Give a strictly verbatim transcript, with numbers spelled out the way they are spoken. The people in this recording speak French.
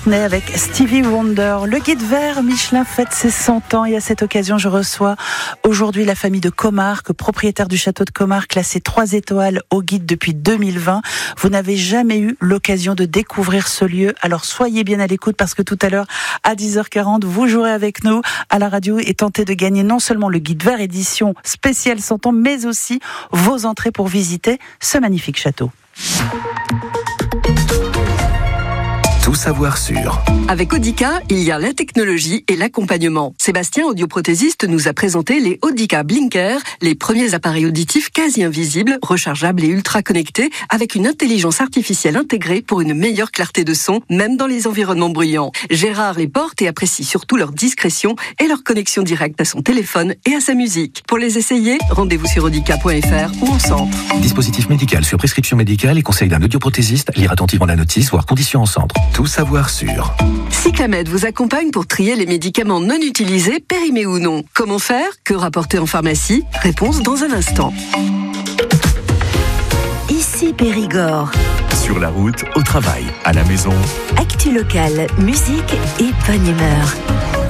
Avec Stevie Wonder, le guide vert Michelin fête ses cent ans et à cette occasion je reçois aujourd'hui la famille de Comarque, propriétaire du château de Comarque, classé trois étoiles au guide depuis deux mille vingt. Vous n'avez jamais eu l'occasion de découvrir ce lieu, alors soyez bien à l'écoute parce que tout à l'heure à dix heures quarante vous jouerez avec nous à la radio et tentez de gagner non seulement le guide vert édition spéciale cent ans mais aussi vos entrées pour visiter ce magnifique château. Tout savoir sur. Avec Audica, il y a la technologie et l'accompagnement. Sébastien, audioprothésiste, nous a présenté les Audica Blinker, les premiers appareils auditifs quasi invisibles, rechargeables et ultra connectés, avec une intelligence artificielle intégrée pour une meilleure clarté de son, même dans les environnements bruyants. Gérard les porte et apprécie surtout leur discrétion et leur connexion directe à son téléphone et à sa musique. Pour les essayer, rendez-vous sur audica point f r ou en centre. Dispositif médical sur prescription médicale et conseil d'un audioprothésiste. Lire attentivement la notice, voire conditions en centre. Tout savoir sur. Cyclamed vous accompagne pour trier les médicaments non utilisés, périmés ou non. Comment faire? Que rapporter en pharmacie? Réponse dans un instant. Ici Périgord. Sur la route, au travail, à la maison. Actu locale, musique et bonne humeur.